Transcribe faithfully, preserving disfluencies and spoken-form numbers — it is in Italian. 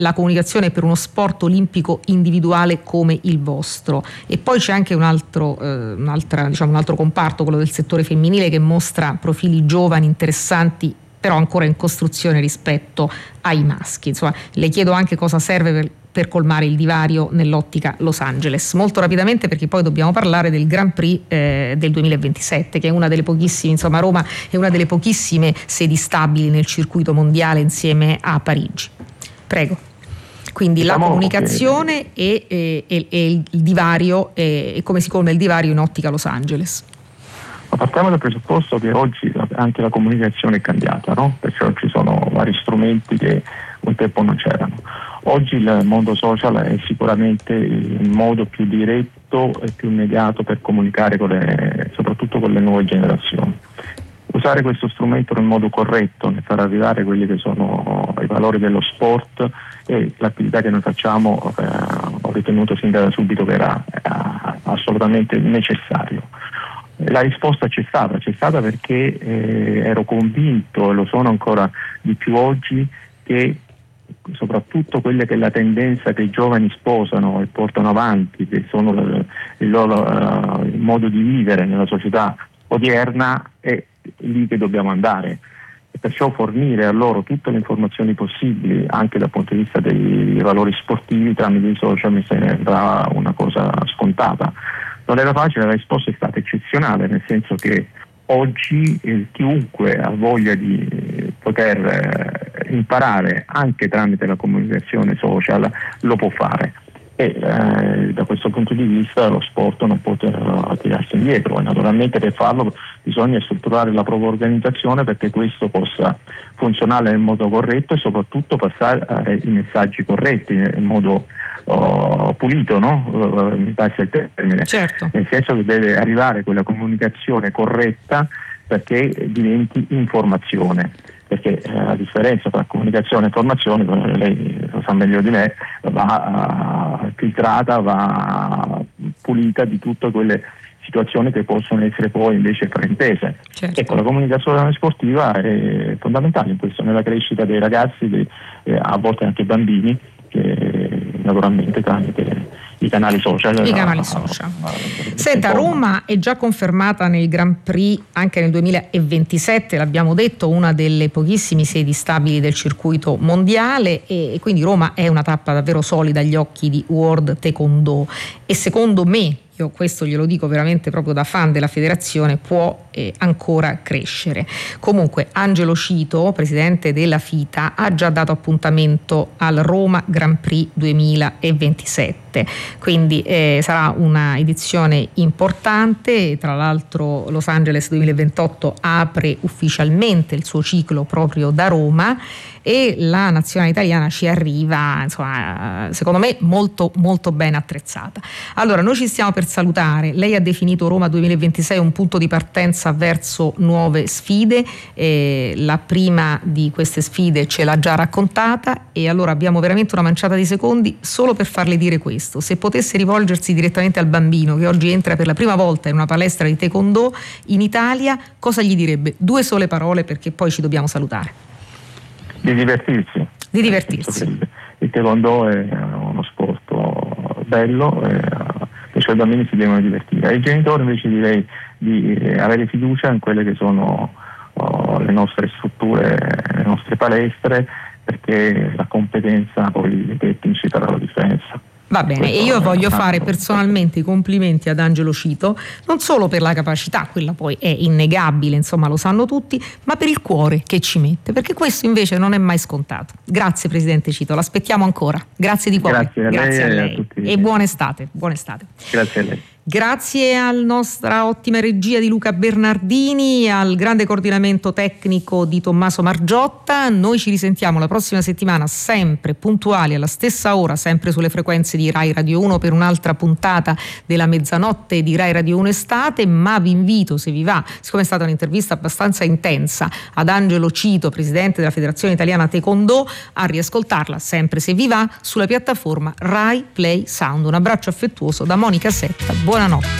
la comunicazione per uno sport olimpico individuale come il vostro. E poi c'è anche un altro, eh, un'altra, diciamo, un altro comparto, quello del settore femminile, che mostra profili giovani, interessanti, però ancora in costruzione rispetto ai maschi. Insomma, le chiedo anche cosa serve per, per colmare il divario nell'ottica Los Angeles. Molto rapidamente, perché poi dobbiamo parlare del Grand Prix eh, del duemilaventisette, che è una delle pochissime, insomma Roma è una delle pochissime sedi stabili nel circuito mondiale insieme a Parigi. Prego. Quindi diciamo la comunicazione che... e, e, e il divario e, e come si colma il divario in ottica Los Angeles. Ma partiamo dal presupposto che oggi anche la comunicazione è cambiata, no? Perciò ci sono vari strumenti che un tempo non c'erano. Oggi il mondo social è sicuramente il modo più diretto e più immediato per comunicare con le, soprattutto con le nuove generazioni. Usare questo strumento nel modo corretto, nel far arrivare quelli che sono i valori dello sport e l'attività che noi facciamo, eh, ho ritenuto sin da subito che era eh, assolutamente necessario. La risposta c'è stata, c'è stata perché eh, ero convinto, e lo sono ancora di più oggi, che soprattutto quella che è la tendenza che i giovani sposano e portano avanti, che sono il, il loro uh, il modo di vivere nella società odierna, è lì che dobbiamo andare. E perciò fornire a loro tutte le informazioni possibili, anche dal punto di vista dei valori sportivi, tramite i social mi sembra una cosa scontata. Non era facile, la risposta è stata eccezionale, nel senso che oggi eh, chiunque ha voglia di poter eh, imparare anche tramite la comunicazione social lo può fare e eh, da questo punto di vista lo sport non può tirarsi indietro e naturalmente per farlo bisogna strutturare la propria organizzazione perché questo possa funzionare nel modo corretto e soprattutto passare i messaggi corretti in modo Oh, pulito, no? Mi passa il termine. Certo. Nel senso che deve arrivare quella comunicazione corretta perché diventi informazione, perché eh, la differenza tra comunicazione e informazione, lei lo sa meglio di me, va uh, filtrata, va pulita di tutte quelle situazioni che possono essere poi invece fraintese. Certo. Ecco, la comunicazione sportiva è fondamentale in questo, nella crescita dei ragazzi, dei, eh, a volte anche bambini, che naturalmente tramite i canali social. I canali social. Senta, Roma è già confermata nel Grand Prix anche nel duemilaventisette, l'abbiamo detto, una delle pochissime sedi stabili del circuito mondiale e quindi Roma è una tappa davvero solida agli occhi di World Taekwondo e secondo me, io questo glielo dico veramente proprio da fan della federazione, può eh, ancora crescere. Comunque Angelo Cito, presidente della FITA, ha già dato appuntamento al Roma Grand Prix duemilaventisette, quindi eh, sarà una edizione importante. Tra l'altro Los Angeles duemilaventotto apre ufficialmente il suo ciclo proprio da Roma e la nazionale italiana ci arriva, insomma, secondo me molto molto ben attrezzata. Allora, noi ci stiamo per salutare. Lei ha definito Roma duemilaventisei un punto di partenza verso nuove sfide, eh, la prima di queste sfide ce l'ha già raccontata e allora abbiamo veramente una manciata di secondi solo per farle dire questo. Se potesse rivolgersi direttamente al bambino che oggi entra per la prima volta in una palestra di Taekwondo in Italia, cosa gli direbbe? Due sole parole, perché poi ci dobbiamo salutare. Di divertirsi. Di divertirsi. Il, il Taekwondo è uno sport bello, e, i suoi bambini si devono divertire. Ai genitori invece direi di avere fiducia in quelle che sono oh, le nostre strutture, le nostre palestre, perché la competenza poi dei tecnici farà la differenza. Va bene, e io voglio fare personalmente i complimenti ad Angelo Cito, non solo per la capacità, quella poi è innegabile, insomma lo sanno tutti, ma per il cuore che ci mette, perché questo invece non è mai scontato. Grazie Presidente Cito, l'aspettiamo ancora. Grazie di cuore. Grazie a lei, Grazie a lei. E, a tutti. E buona estate, buona estate. Grazie a lei. Grazie alla nostra ottima regia di Luca Bernardini, al grande coordinamento tecnico di Tommaso Margiotta. Noi ci risentiamo la prossima settimana, sempre puntuali alla stessa ora, sempre sulle frequenze di Rai Radio uno per un'altra puntata della mezzanotte di Rai Radio uno Estate, ma vi invito, se vi va, siccome è stata un'intervista abbastanza intensa ad Angelo Cito, presidente della Federazione Italiana Taekwondo, a riascoltarla sempre, se vi va, sulla piattaforma Rai Play Sound. Un abbraccio affettuoso da Monica Setta. Buonanotte.